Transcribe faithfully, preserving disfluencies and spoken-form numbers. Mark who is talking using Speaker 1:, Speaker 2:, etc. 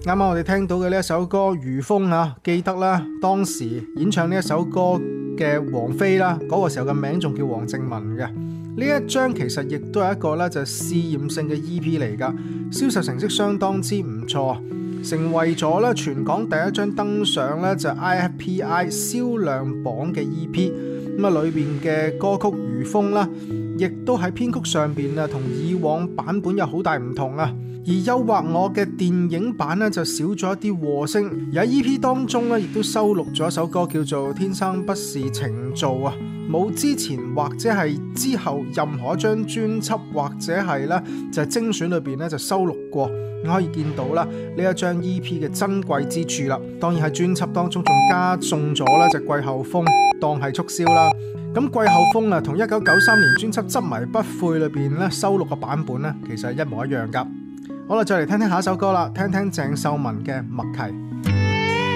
Speaker 1: 啱啱我哋聽到嘅呢一首歌《如風》啊，記得啦，當時演唱呢一首歌嘅王菲啦，嗰、那個時候嘅名仲叫黃靜雯嘅。呢一張其實亦都係一個咧就係試驗性嘅 E P 嚟噶，銷售成績相當之唔錯，成為咗咧全港第一張登上咧就 I F P I 銷量榜嘅 E P。咁啊，裏邊嘅歌曲《如風》啦，亦都喺編曲上邊啊，同以往版本有好大唔同啊。而誘惑我嘅電影版咧就少咗一啲和聲，而喺 E P 當中咧亦都收錄咗一首歌叫做《天生不是情造》啊，冇之前或者係之後任何一張專輯或者係咧就係精選裏邊咧就收錄過，可以見到啦呢一張 E P 嘅珍貴之處啦。當然喺專輯當中仲加送咗咧就季候風當係促銷啦。咁季候風啊同一九九三年專輯執迷不悔裏邊咧收錄嘅版本咧其實係一模一樣噶。好啦，再嚟聽聽下一首歌啦，聽聽鄭秀文嘅《默契》。